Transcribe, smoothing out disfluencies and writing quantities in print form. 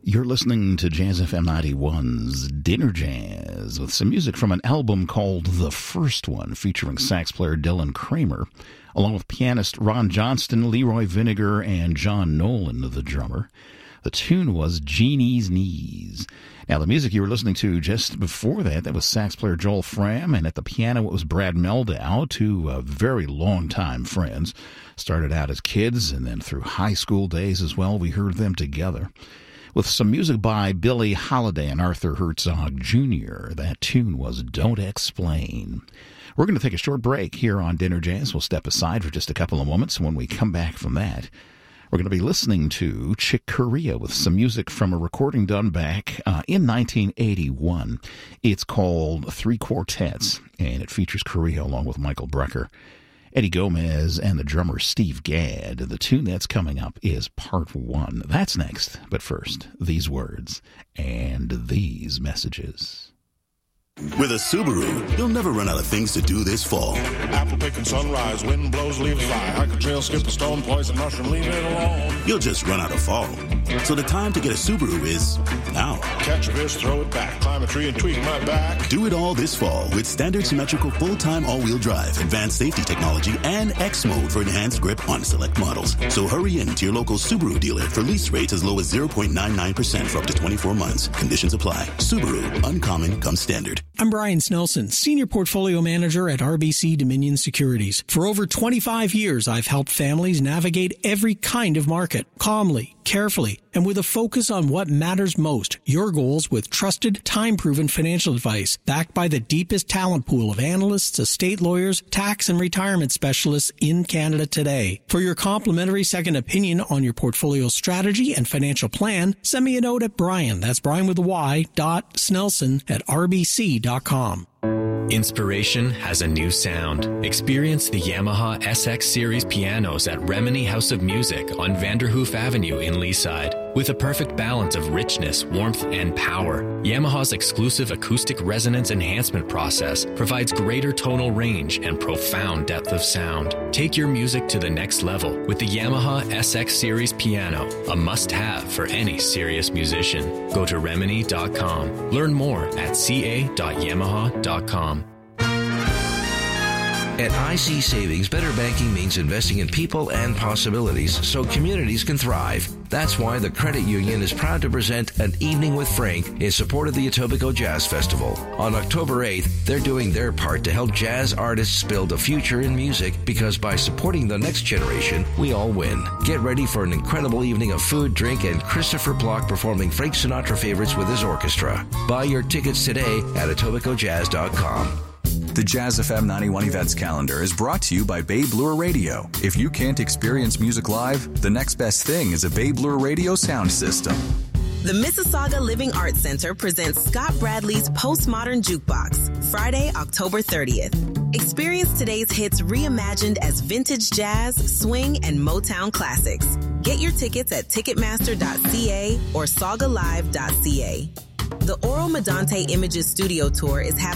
You're listening to Jazz FM 91's Dinner Jazz with some music from an album called The First One, featuring sax player Dylan Kramer, along with pianist Ron Johnston, Leroy Vinegar, and John Nolan, the drummer. The tune was Jeannie's Knees. Now, the music you were listening to just before that was sax player Joel Fram, and at the piano it was Brad Meldau, two very long-time friends. Started out as kids, and then through high school days as well, we heard them together. With some music by Billie Holiday and Arthur Herzog Jr., that tune was Don't Explain. We're going to take a short break here on Dinner Jazz. We'll step aside for just a couple of moments, and when we come back from that, we're going to be listening to Chick Corea with some music from a recording done back in 1981. It's called Three Quartets, and it features Corea along with Michael Brecker, Eddie Gomez, and the drummer Steve Gadd. The tune that's coming up is Part 1. That's next, but first, these words and these messages. With a Subaru, you'll never run out of things to do this fall. Apple picking sunrise, wind blows, leaves fly. Hike a trail, skip a stone, poison mushroom, leave it alone. You'll just run out of fall. So the time to get a Subaru is now. Catch a fish, throw it back, climb a tree and tweak my back. Do it all this fall with standard symmetrical full-time all-wheel drive, advanced safety technology, and X mode for enhanced grip on select models. So hurry in to your local Subaru dealer for lease rates as low as 0.99% for up to 24 months. Conditions apply. Subaru, uncommon comes standard. I'm Brian Snelson, Senior Portfolio Manager at RBC Dominion Securities. For over 25 years, I've helped families navigate every kind of market, calmly, carefully, and with a focus on what matters most, your goals with trusted, time-proven financial advice, backed by the deepest talent pool of analysts, estate lawyers, tax and retirement specialists in Canada today. For your complimentary second opinion on your portfolio strategy and financial plan, send me a note at Brian, that's Brian with a Y, .Snelson at rbc.com. Inspiration has a new sound. Experience the Yamaha SX Series pianos at Remini House of Music on Vanderhoof Avenue in Leaside. With a perfect balance of richness, warmth, and power, Yamaha's exclusive acoustic resonance enhancement process provides greater tonal range and profound depth of sound. Take your music to the next level with the Yamaha SX Series piano, a must-have for any serious musician. Go to Remini.com. Learn more at ca.yamaha.com. At IC Savings, better banking means investing in people and possibilities so communities can thrive. That's why the Credit Union is proud to present An Evening with Frank in support of the Etobicoke Jazz Festival. On October 8th, they're doing their part to help jazz artists build a future in music because by supporting the next generation, we all win. Get ready for an incredible evening of food, drink, and Christopher Block performing Frank Sinatra favorites with his orchestra. Buy your tickets today at EtobicokeJazz.com. The Jazz FM 91 Events Calendar is brought to you by Babe Lure Radio. If you can't experience music live, the next best thing is a Babe Lure Radio sound system. The Mississauga Living Arts Center presents Scott Bradley's Postmodern Jukebox, Friday, October 30th. Experience today's hits reimagined as vintage jazz, swing, and Motown classics. Get your tickets at Ticketmaster.ca or SaugaLive.ca. The Oro Medante Images Studio Tour is happening